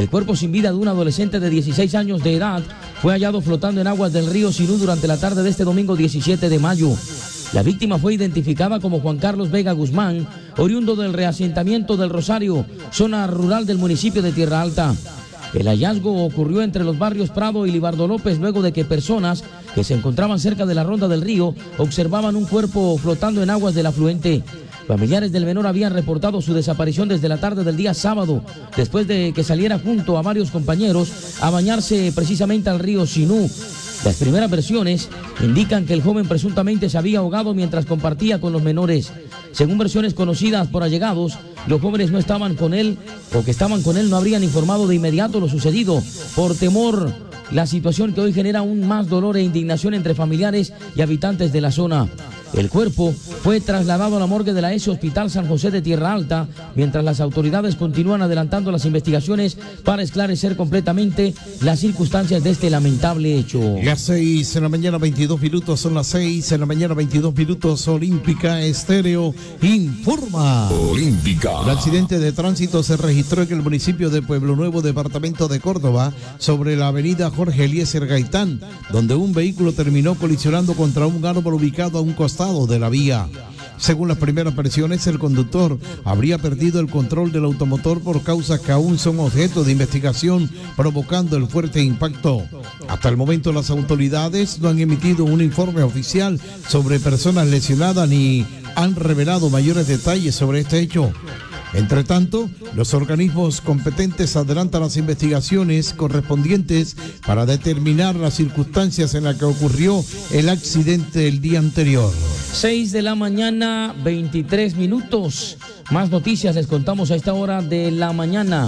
El cuerpo sin vida de un adolescente de 16 años de edad fue hallado flotando en aguas del río Sinú durante la tarde de este domingo 17 de mayo. La víctima fue identificada como Juan Carlos Vega Guzmán, oriundo del reasentamiento del Rosario, zona rural del municipio de Tierra Alta. El hallazgo ocurrió entre los barrios Prado y Libardo López luego de que personas que se encontraban cerca de la ronda del río observaban un cuerpo flotando en aguas del afluente. Familiares del menor habían reportado su desaparición desde la tarde del día sábado, después de que saliera junto a varios compañeros a bañarse precisamente al río Sinú. Las primeras versiones indican que el joven presuntamente se había ahogado mientras compartía con los menores. Según versiones conocidas por allegados, los jóvenes no estaban con él o que estaban con él no habrían informado de inmediato lo sucedido por temor. La situación que hoy genera aún más dolor e indignación entre familiares y habitantes de la zona. El cuerpo fue trasladado a la morgue de la ESE Hospital San José de Tierra Alta, mientras las autoridades continúan adelantando las investigaciones para esclarecer completamente las circunstancias de este lamentable hecho. Las 6 de la mañana 22 minutos, son las 6 de la mañana 22 minutos, Olímpica Estéreo informa. Olímpica. El accidente de tránsito se registró en el municipio de Pueblo Nuevo, departamento de Córdoba, sobre la avenida Jorge Eliezer Gaitán, donde un vehículo terminó colisionando contra un árbol ubicado a un costado de la vía. Según las primeras versiones, el conductor habría perdido el control del automotor por causas que aún son objeto de investigación, provocando el fuerte impacto. Hasta el momento, las autoridades no han emitido un informe oficial sobre personas lesionadas ni han revelado mayores detalles sobre este hecho. Entre tanto, los organismos competentes adelantan las investigaciones correspondientes para determinar las circunstancias en las que ocurrió el accidente el día anterior. 6 de la mañana, 23 minutos. Más noticias les contamos a esta hora de la mañana.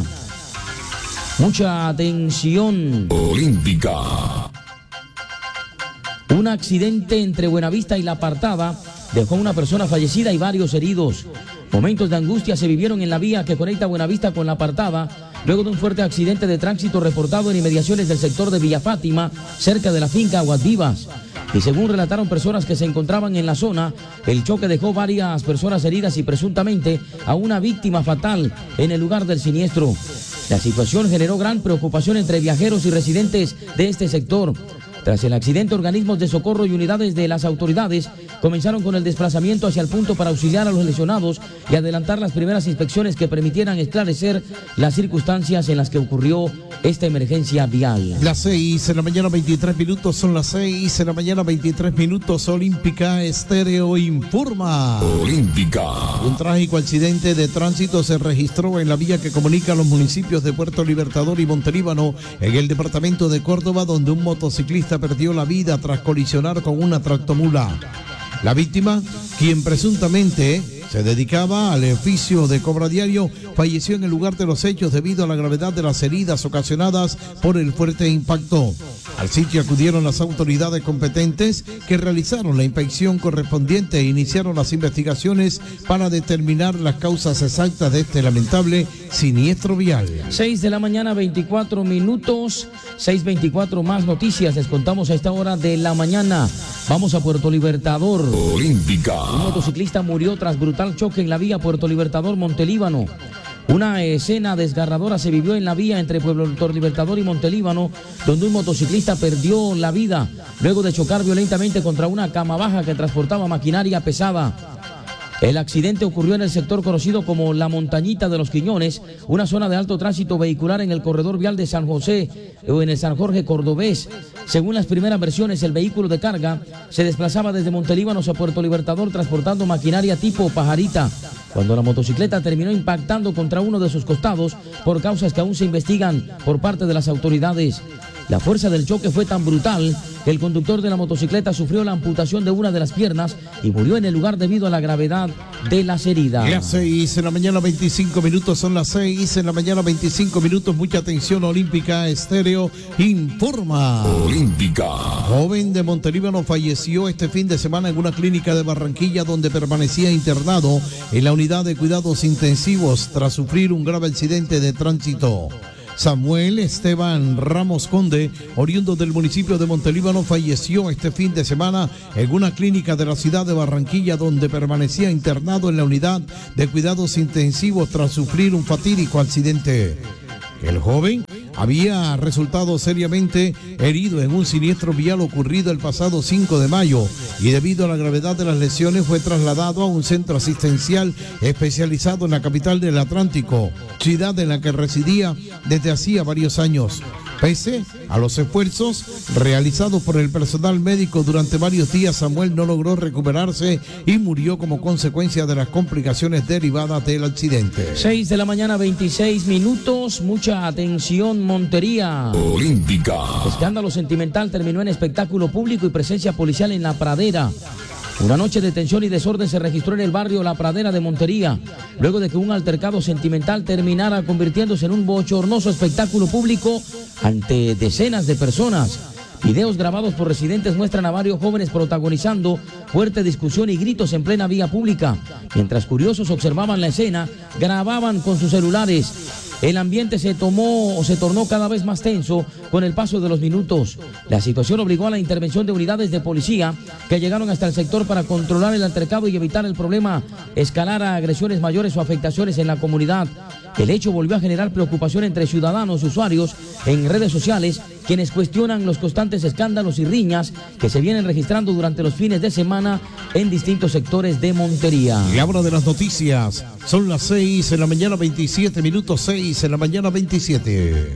Mucha atención. Olímpica. Un accidente entre Buenavista y La Apartada dejó una persona fallecida y varios heridos. Momentos de angustia se vivieron en la vía que conecta Buenavista con La Apartada, luego de un fuerte accidente de tránsito reportado en inmediaciones del sector de Villa Fátima, cerca de la finca Aguas Vivas. Y según relataron personas que se encontraban en la zona, el choque dejó varias personas heridas y presuntamente a una víctima fatal en el lugar del siniestro. La situación generó gran preocupación entre viajeros y residentes de este sector. Tras el accidente, organismos de socorro y unidades de las autoridades comenzaron con el desplazamiento hacia el punto para auxiliar a los lesionados y adelantar las primeras inspecciones que permitieran esclarecer las circunstancias en las que ocurrió esta emergencia vial. Las 6 de la mañana 23 minutos, son las 6 de la mañana 23 minutos, Olímpica Estéreo informa. Olímpica. Un trágico accidente de tránsito se registró en la vía que comunica los municipios de Puerto Libertador y Montelíbano, en el departamento de Córdoba, donde un motociclista perdió la vida tras colisionar con una tractomula. La víctima, quien presuntamente se dedicaba al oficio de cobradiario, falleció en el lugar de los hechos debido a la gravedad de las heridas ocasionadas por el fuerte impacto. Al sitio acudieron las autoridades competentes que realizaron la inspección correspondiente e iniciaron las investigaciones para determinar las causas exactas de este lamentable siniestro vial. 6 de la mañana, 24 minutos, 6:24, más noticias les contamos a esta hora de la mañana. Vamos a Puerto Libertador. Olímpica. Un motociclista murió tras brutal choque en la vía Puerto Libertador Montelíbano. Una escena desgarradora se vivió en la vía entre Puerto Libertador y Montelíbano, donde un motociclista perdió la vida luego de chocar violentamente contra una cama baja que transportaba maquinaria pesada. El accidente ocurrió en el sector conocido como La Montañita de los Quiñones, una zona de alto tránsito vehicular en el corredor vial de San José o en el San Jorge Cordobés. Según las primeras versiones, el vehículo de carga se desplazaba desde Montelíbano a Puerto Libertador transportando maquinaria tipo pajarita, cuando la motocicleta terminó impactando contra uno de sus costados por causas que aún se investigan por parte de las autoridades. La fuerza del choque fue tan brutal que el conductor de la motocicleta sufrió la amputación de una de las piernas y murió en el lugar debido a la gravedad de las heridas. Las 6 de la mañana 25 minutos, son las 6 de la mañana 25 minutos. Mucha atención, Olímpica Estéreo informa. Olímpica. Joven de Montelíbano falleció este fin de semana en una clínica de Barranquilla, donde permanecía internado en la unidad de cuidados intensivos tras sufrir un grave accidente de tránsito. Samuel Esteban Ramos Conde, oriundo del municipio de Montelíbano, falleció este fin de semana en una clínica de la ciudad de Barranquilla, donde permanecía internado en la unidad de cuidados intensivos tras sufrir un fatídico accidente. El joven había resultado seriamente herido en un siniestro vial ocurrido el pasado 5 de mayo y debido a la gravedad de las lesiones fue trasladado a un centro asistencial especializado en la capital del Atlántico, ciudad en la que residía desde hacía varios años. Pese a los esfuerzos realizados por el personal médico durante varios días, Samuel no logró recuperarse y murió como consecuencia de las complicaciones derivadas del accidente. 6 de la mañana, 26 minutos. Mucha atención, Montería. Olímpica. Escándalo sentimental terminó en espectáculo público y presencia policial en La Pradera. Una noche de tensión y desorden se registró en el barrio La Pradera de Montería, luego de que un altercado sentimental terminara convirtiéndose en un bochornoso espectáculo público ante decenas de personas. Videos grabados por residentes muestran a varios jóvenes protagonizando fuerte discusión y gritos en plena vía pública. Mientras curiosos observaban la escena, grababan con sus celulares. El ambiente se tornó cada vez más tenso con el paso de los minutos. La situación obligó a la intervención de unidades de policía que llegaron hasta el sector para controlar el altercado y evitar el problema escalar a agresiones mayores o afectaciones en la comunidad. El hecho volvió a generar preocupación entre ciudadanos y usuarios en redes sociales, quienes cuestionan los constantes escándalos y riñas que se vienen registrando durante los fines de semana en distintos sectores de Montería. Y ahora de las noticias, son las 6 de la mañana 27 minutos, 6 de la mañana 27.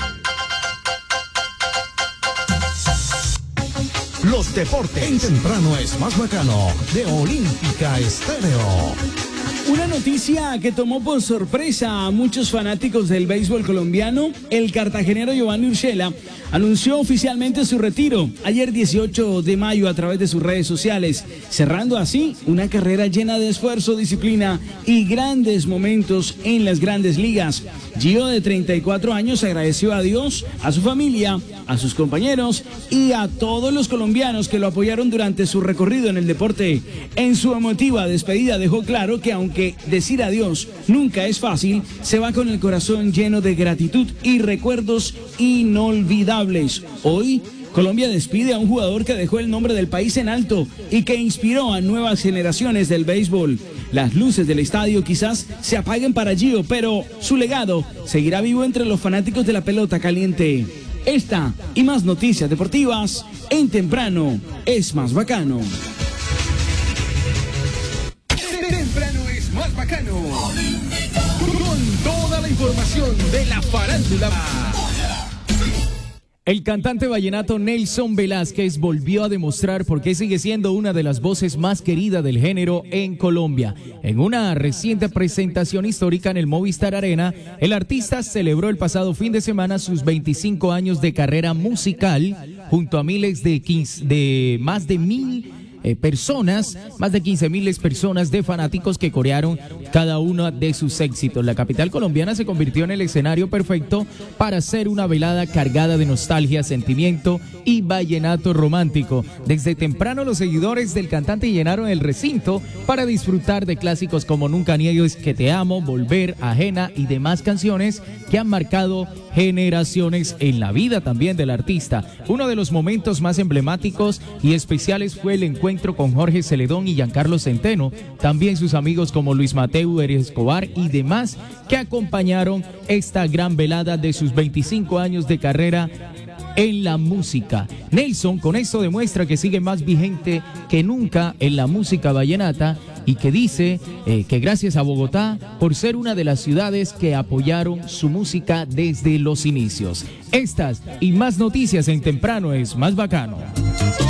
Los deportes en temprano es más bacano, de Olímpica Estéreo. Una noticia que tomó por sorpresa a muchos fanáticos del béisbol colombiano. El cartagenero Giovanni Urshela anunció oficialmente su retiro ayer 18 de mayo a través de sus redes sociales, cerrando así una carrera llena de esfuerzo, disciplina y grandes momentos en las grandes ligas. Gio, de 34 años, agradeció a Dios, a su familia, a sus compañeros y a todos los colombianos que lo apoyaron durante su recorrido en el deporte. En su emotiva despedida dejó claro que aunque decir adiós nunca es fácil, se va con el corazón lleno de gratitud y recuerdos inolvidables. Hoy, Colombia despide a un jugador que dejó el nombre del país en alto y que inspiró a nuevas generaciones del béisbol. Las luces del estadio quizás se apaguen para Gio, pero su legado seguirá vivo entre los fanáticos de la pelota caliente. Esta y más noticias deportivas en Temprano es más bacano. Temprano es más bacano. Con toda la información de la farándula. El cantante vallenato Nelson Velázquez volvió a demostrar por qué sigue siendo una de las voces más queridas del género en Colombia. En una reciente presentación histórica en el Movistar Arena, el artista celebró el pasado fin de semana sus 25 años de carrera musical junto a miles de más de 15,000 personas de fanáticos que corearon cada uno de sus éxitos. La capital colombiana se convirtió en el escenario perfecto para hacer una velada cargada de nostalgia, sentimiento y vallenato romántico. Desde temprano los seguidores del cantante llenaron el recinto para disfrutar de clásicos como Nunca Niegues que te amo, Volver, Ajena y demás canciones que han marcado generaciones en la vida también del artista. Uno de los momentos más emblemáticos y especiales fue el encuentro con Jorge Celedón y Giancarlo Centeno, también sus amigos como Luis Mateo, Eres Escobar y demás que acompañaron esta gran velada de sus 25 años de carrera en la música. Nelson con esto demuestra que sigue más vigente que nunca en la música vallenata y que dice que gracias a Bogotá por ser una de las ciudades que apoyaron su música desde los inicios. Estas y más noticias en Temprano es más bacano.